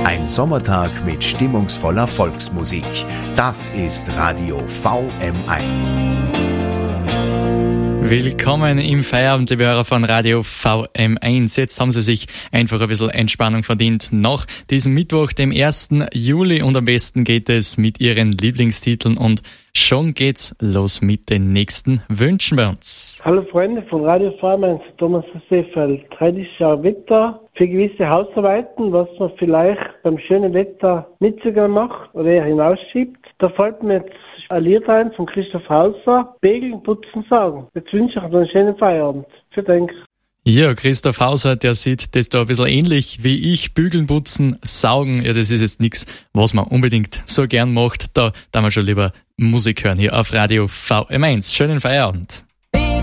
Ein Sommertag mit stimmungsvoller Volksmusik. Das ist Radio VM1. Willkommen im Feierabend, liebe Hörer von Radio VM1. Jetzt haben Sie sich einfach ein bisschen Entspannung verdient nach diesem Mittwoch, dem 1. Juli. Und am besten geht es mit Ihren Lieblingstiteln. Und schon geht's los mit den nächsten Wünschen bei uns. Hallo Freunde von Radio VM1, Thomas Seefeld. Heute ist ja Wetter für gewisse Hausarbeiten, was man vielleicht beim schönen Wetter nicht so gerne macht oder eher hinausschiebt. Da fällt mir jetzt ein Lied ein von Christoph Hauser, Pegeln, Putzen, Saugen. Jetzt wünsche ich euch einen schönen Feierabend. Für Dank. Ja, Christoph Hauser, der sieht das da ein bisschen ähnlich wie ich. Bügeln, putzen, saugen. Ja, das ist jetzt nichts, was man unbedingt so gern macht. Da man schon lieber Musik hören hier auf Radio VM1. Schönen Feierabend.